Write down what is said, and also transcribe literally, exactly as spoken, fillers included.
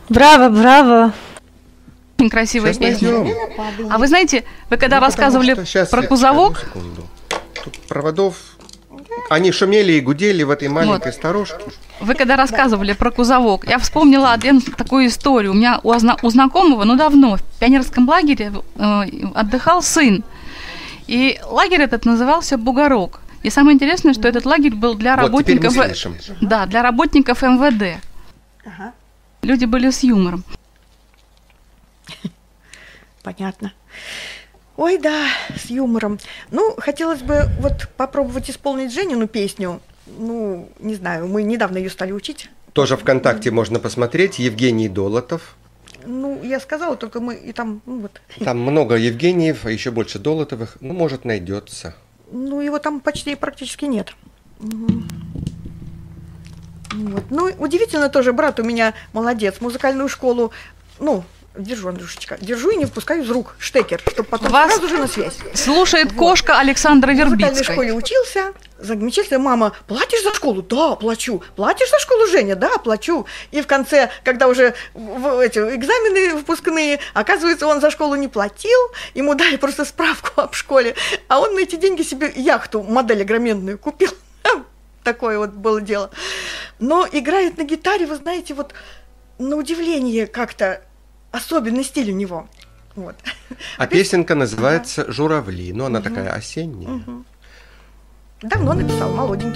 Браво, браво. Очень красивая Сейчас песня. найдем. А вы знаете, вы когда Ну, рассказывали потому что- щас про я- кузовок, одну секунду. Тут проводов, они шумели и гудели в этой маленькой сторожке. вы когда рассказывали про кузовок, я вспомнила одну такую историю. У меня у, озна- у знакомого, ну давно, в пионерском лагере э, отдыхал сын. И лагерь этот назывался «Бугорок». И самое интересное, что этот лагерь был для Вот теперь мы работников... слышим. Да, для работников эм вэ дэ. Ага, Люди были с юмором. понятно. Ой, да, с юмором. Ну, хотелось бы вот попробовать исполнить Женину песню. Ну, не знаю, мы недавно ее стали учить. Тоже ВКонтакте можно посмотреть. Евгений Долотов. Ну, я сказала, только мы и там, ну вот. Там много Евгениев, а еще больше Долотовых. Ну, может, найдется. Ну, его там почти практически нет. Мгм. Вот. Ну, удивительно тоже, брат у меня молодец, музыкальную школу, ну, держу, Андрюшечка, держу и не выпускаю из рук штекер, чтобы потом Вас сразу же на связь. Слушает Вот. кошка Александра В музыкальной Вербицкой. школе учился, замечательно, мама, платишь за школу? Да, плачу. Платишь за школу, Женя? Да, плачу. И в конце, когда уже в- эти экзамены выпускные, оказывается, он за школу не платил, ему дали просто справку об школе, а он на эти деньги себе яхту, модель огроменную купил. Такое вот было дело. Но играет на гитаре, вы знаете, вот на удивление как-то особенный стиль у него. Вот. А песенка называется «Журавли». Ну, она такая осенняя. Давно написал, молоденький.